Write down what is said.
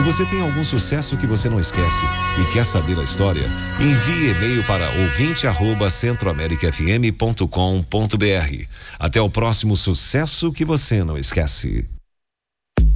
você tem algum sucesso que você não esquece e quer saber a história, envie e-mail para ouvinte@centroamericafm.com.br. Até o próximo sucesso que você não esquece.